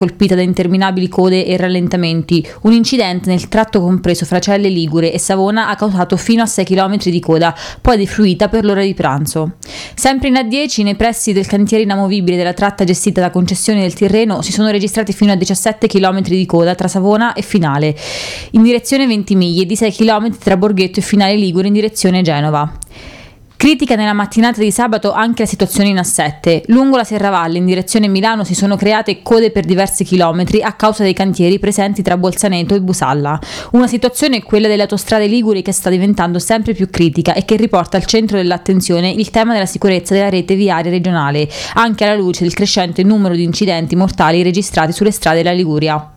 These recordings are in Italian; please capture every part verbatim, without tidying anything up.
colpita da interminabili code e rallentamenti. Un incidente nel tratto compreso fra Celle Ligure e Savona ha causato fino a sei chilometri di coda, poi defluita per l'ora di pranzo. Sempre in A dieci, nei pressi del cantiere inamovibile della tratta gestita da Concessioni del Tirreno, si sono registrati fino a diciassette chilometri di coda tra Savona e Finale, in direzione Ventimiglia, e di sei chilometri tra Borghetto e Finale Ligure in direzione Genova. Critica nella mattinata di sabato anche la situazione in A sette. Lungo la Serravalle in direzione Milano si sono create code per diversi chilometri a causa dei cantieri presenti tra Bolzaneto e Busalla. Una situazione, quella delle autostrade liguri, che sta diventando sempre più critica e che riporta al centro dell'attenzione il tema della sicurezza della rete viaria regionale, anche alla luce del crescente numero di incidenti mortali registrati sulle strade della Liguria.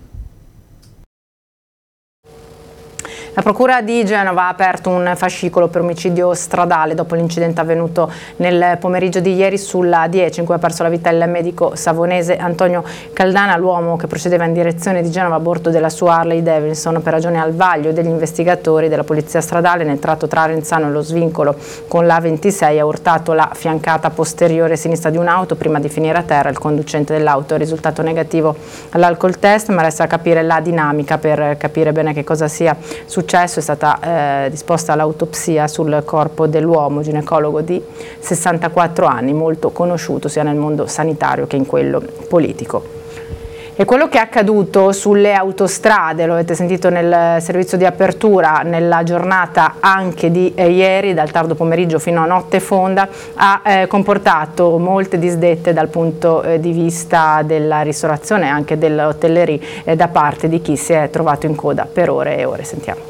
La Procura di Genova ha aperto un fascicolo per omicidio stradale dopo l'incidente avvenuto nel pomeriggio di ieri sulla A dieci, in cui ha perso la vita il medico savonese Antonio Caldana, l'uomo che procedeva in direzione di Genova a bordo della sua Harley Davidson per ragione al vaglio degli investigatori della polizia stradale nel tratto tra Arenzano e lo svincolo con l'A ventisei ha urtato la fiancata posteriore sinistra di un'auto prima di finire a terra. Il conducente dell'auto è risultato negativo all'alcol test, ma resta a capire la dinamica per capire bene che cosa sia successo. È stata eh, disposta l'autopsia sul corpo dell'uomo, ginecologo di sessantaquattro anni, molto conosciuto sia nel mondo sanitario che in quello politico. E quello che è accaduto sulle autostrade, lo avete sentito nel servizio di apertura, nella giornata anche di eh, ieri, dal tardo pomeriggio fino a notte fonda, ha eh, comportato molte disdette dal punto eh, di vista della ristorazione e anche dell'hotellerie eh, da parte di chi si è trovato in coda per ore e ore. Sentiamo.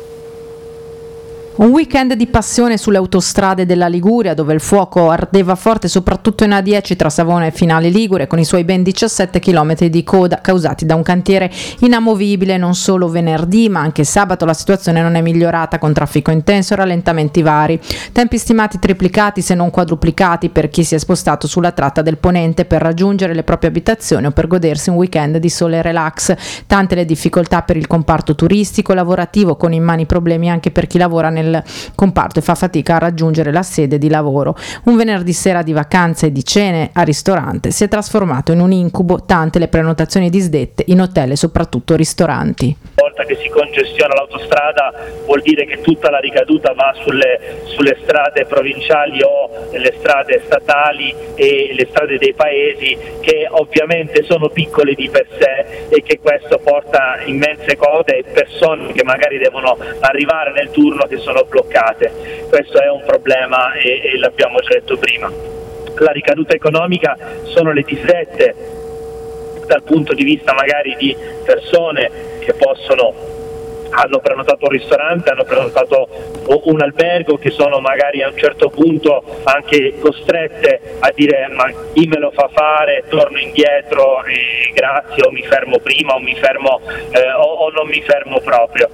Un weekend di passione sulle autostrade della Liguria, dove il fuoco ardeva forte soprattutto in A dieci tra Savona e Finale Ligure, con i suoi ben diciassette chilometri di coda causati da un cantiere inamovibile. Non solo venerdì ma anche sabato la situazione non è migliorata, con traffico intenso e rallentamenti vari. Tempi stimati triplicati se non quadruplicati per chi si è spostato sulla tratta del Ponente per raggiungere le proprie abitazioni o per godersi un weekend di sole e relax. Tante le difficoltà per il comparto turistico lavorativo, con immani problemi anche per chi lavora nel comparto e fa fatica a raggiungere la sede di lavoro. Un venerdì sera di vacanze e di cene a ristorante si è trasformato in un incubo, tante le prenotazioni disdette in hotel e soprattutto ristoranti. Volta che si congestiona l'autostrada vuol dire che tutta la ricaduta va sulle, sulle strade provinciali o le strade statali e le strade dei paesi, che ovviamente sono piccole di per sé e che questo porta immense code e persone che magari devono arrivare nel turno che sono bloccate. Questo è un problema e, e l'abbiamo già detto prima. La ricaduta economica sono le disdette dal punto di vista magari di persone che possono hanno prenotato un ristorante, hanno prenotato un albergo, che sono magari a un certo punto anche costrette a dire ma chi me lo fa fare, torno indietro e grazie, o mi fermo prima o mi fermo eh, o, o non mi fermo proprio.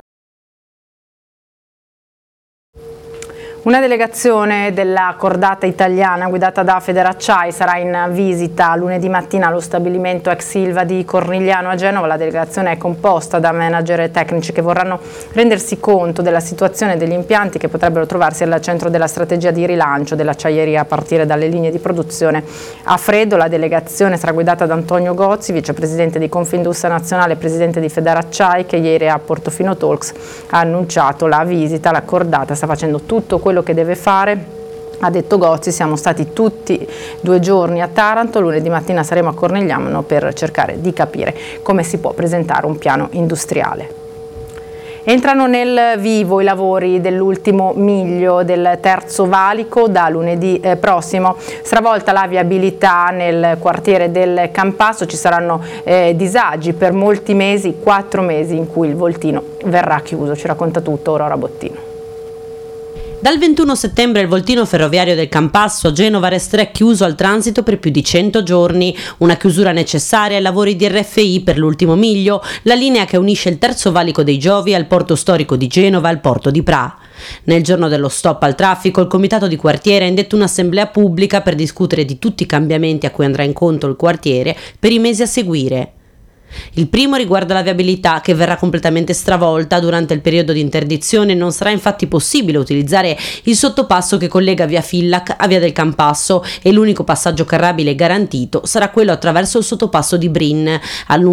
Una delegazione della cordata italiana guidata da Federacciai sarà in visita lunedì mattina allo stabilimento ex Ilva di Cornigliano a Genova. La delegazione è composta da manager e tecnici che vorranno rendersi conto della situazione degli impianti che potrebbero trovarsi al centro della strategia di rilancio dell'acciaieria a partire dalle linee di produzione a freddo. La delegazione sarà guidata da Antonio Gozzi, vicepresidente di Confindustria Nazionale e presidente di Federacciai, che ieri a Portofino Talks ha annunciato la visita. La cordata sta facendo tutto quello che deve fare. Ha detto Gozzi, siamo stati tutti due giorni a Taranto, lunedì mattina saremo a Cornigliano per cercare di capire come si può presentare un piano industriale. Entrano nel vivo i lavori dell'ultimo miglio del Terzo Valico da lunedì eh, prossimo. Stravolta la viabilità nel quartiere del Campasso, ci saranno eh, disagi per molti mesi, quattro mesi in cui il voltino verrà chiuso. Ci racconta tutto Aurora Bottino. Dal ventuno settembre il voltino ferroviario del Campasso a Genova resterà chiuso al transito per più di cento giorni, una chiusura necessaria ai lavori di R F I per l'ultimo miglio, la linea che unisce il Terzo Valico dei Giovi al porto storico di Genova e al porto di Pra. Nel giorno dello stop al traffico, il comitato di quartiere ha indetto un'assemblea pubblica per discutere di tutti i cambiamenti a cui andrà incontro il quartiere per i mesi a seguire. Il primo riguarda la viabilità, che verrà completamente stravolta durante il periodo di interdizione. Non sarà infatti possibile utilizzare il sottopasso che collega via Fillac a via del Campasso e l'unico passaggio carrabile garantito sarà quello attraverso il sottopasso di Brin. Al